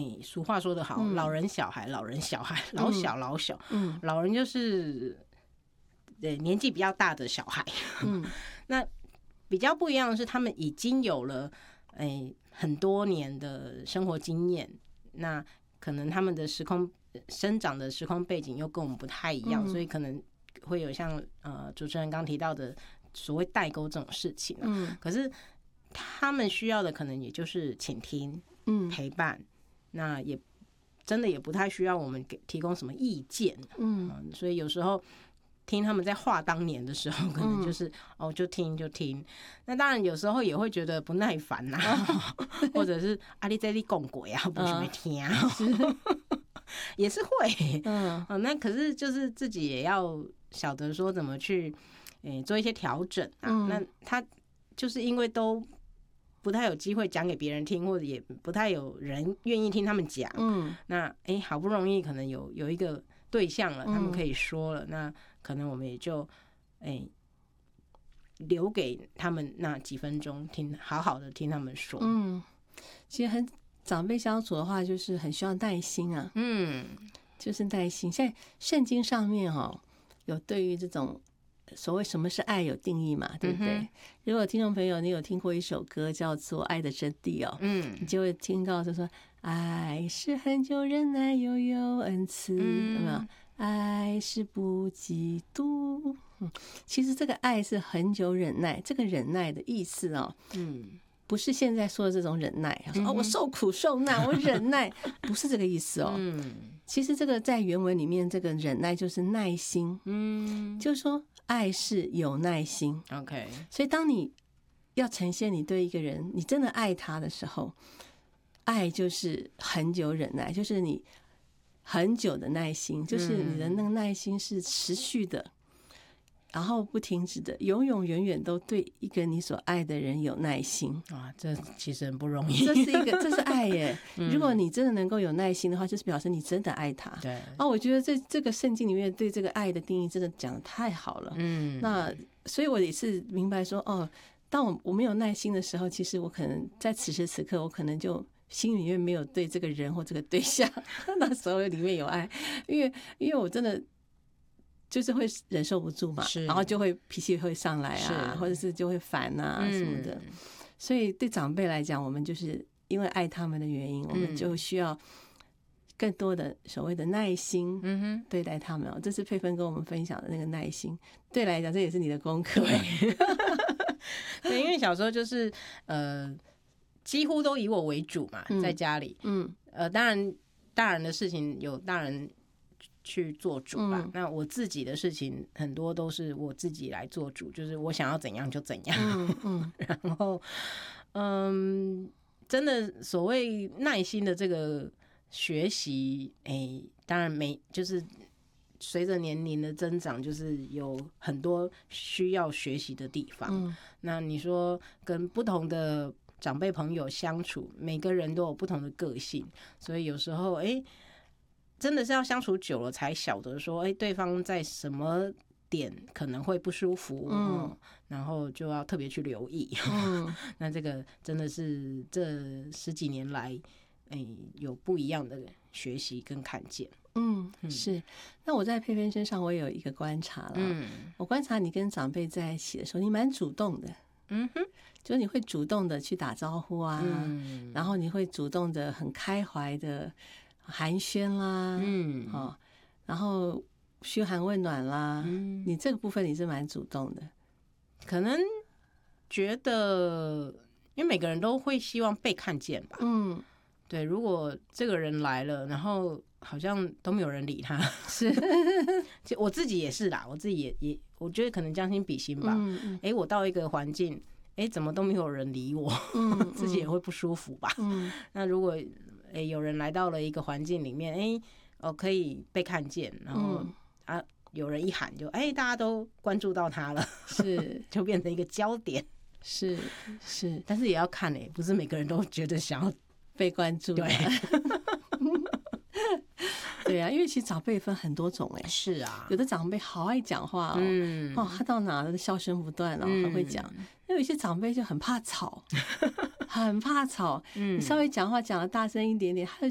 俗话说得好，老人小孩，老人小孩，老小老小，老人就是年纪比较大的小孩，那比较不一样的是，他们已经有了很多年的生活经验，那可能他们的生长的时空背景又跟我们不太一样，所以可能会有像主持人刚提到的所谓代沟这种事情。可是他们需要的可能也就是倾听、陪伴，那也真的也不太需要我们提供什么意见。所以有时候听他们在话当年的时候，可能就是就听就听。那当然有时候也会觉得不耐烦呐，或者是你在你讲过呀，不是没听啊，也是会。那可是就是自己也要晓得说怎么去做一些调整啊。那他就是因为都不太有机会讲给别人听，或者也不太有人愿意听他们讲。那好不容易可能有一个对象了，他们可以说了，那可能我们也就留给他们那几分钟听，好好的听他们说。 其实长辈相处的话，就是很需要耐心啊。就是耐心。现在圣经上面有对于这种所谓什么是爱有定义嘛，对不对？如果听众朋友你有听过一首歌叫做《爱的真谛》你就会听到就说爱是很久忍耐又有恩慈，有没有？爱是不嫉妒。其实这个爱是很久忍耐，这个忍耐的意思不是现在说的这种忍耐，说我受苦受难我忍耐，不是这个意思其实这个在原文里面，这个忍耐就是耐心。就是说爱是有耐心。 OK， 所以当你要呈现你对一个人你真的爱他的时候，爱就是很久忍耐，就是你很久的耐心，就是你的那个耐心是持续的，然后不停止的，永永远远都对一个你所爱的人有耐心。 这其实很不容易。 这是爱耶。如果你真的能够有耐心的话，就是表示你真的爱他。 对。 我觉得这个圣经里面对这个爱的定义真的讲得太好了。那所以我也是明白说，当我没有耐心的时候，其实我可能在此时此刻，我可能就心里面没有对这个人或这个对象那时候里面有爱，因为我真的就是会忍受不住嘛，然后就会脾气会上来啊，或者是就会烦啊什么的。所以对长辈来讲，我们就是因为爱他们的原因，我们就需要更多的所谓的耐心对待他们。这是佩芬跟我们分享的那个耐心，对来讲这也是你的功课。 对，因为小时候就是几乎都以我为主嘛，在家里。当然大人的事情有大人去做主吧。那我自己的事情很多都是我自己来做主，就是我想要怎样就怎样。然后真的所谓耐心的这个学习，当然就是随着年龄的增长，就是有很多需要学习的地方。那你说跟不同的长辈朋友相处，每个人都有不同的个性，所以有时候真的是要相处久了才晓得说对方在什么点可能会不舒服，然后就要特别去留意。那这个真的是这10几年来有不一样的学习跟看见。 是。那我在佩佩身上我也有一个观察了。我观察你跟长辈在一起的时候，你蛮主动的。就是你会主动的去打招呼啊，然后你会主动的很开怀的寒暄啦，然后嘘寒问暖啦，你这个部分你是蛮主动的。 可能觉得因为每个人都会希望被看见吧。对，如果这个人来了，然后好像都没有人理他，是我自己也是啦，我自己也我觉得可能将心比心吧。我到一个环境，怎么都没有人理我，自己也会不舒服吧。那如果有人来到了一个环境里面，可以被看见，然后有人一喊就大家都关注到他了，是就变成一个焦点。是，但是也要看不是每个人都觉得想要被关注。对。对啊，因为其实长辈分很多种。 是啊， 有的长辈好爱讲话他到哪都笑声不断很会讲。有一些长辈就很怕吵，很怕吵。你稍微讲话讲得大声一点点，他就